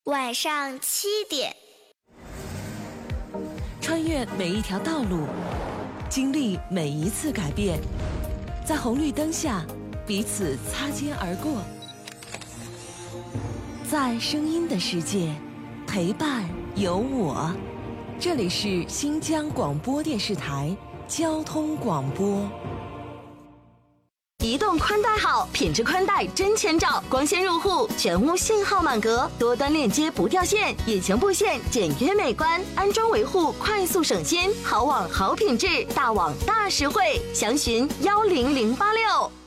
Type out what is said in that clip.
晚上7点， 穿越每一条道路，经历每一次改变，在红绿灯下彼此擦肩而过，在声音的世界陪伴有我。这里是新疆广播电视台交通广播。 移动宽带好，品质宽带真千兆，光纤入户，全屋信号满格，多端链接不掉线，隐形布线简约美观，安装维护快速省心，好网好品质，大网大实惠，详询10086。